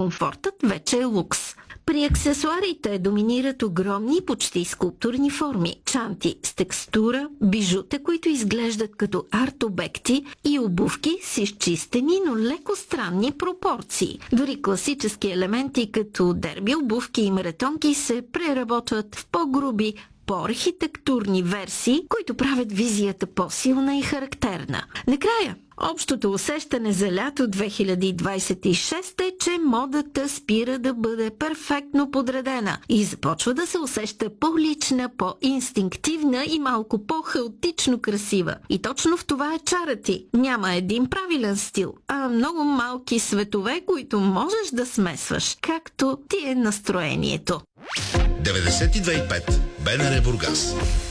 комфортът вече е лукс. При аксесуарите доминират огромни, почти скулптурни форми, чанти с текстура, бижута, които изглеждат като арт-обекти и обувки с изчистени, но леко странни пропорции. Дори класически елементи като дерби обувки и маратонки се преработват в по-груби, по-архитектурни версии, които правят визията по-силна и характерна. Накрая, общото усещане за лято 2026 е, че модата спира да бъде перфектно подредена и започва да се усеща по-лична, по-инстинктивна и малко по-хаотично красива. И точно в това е чарът ти. Няма един правилен стил, а много малки светове, които можеш да смесваш, както ти е настроението. 92,5 БНР Бургас.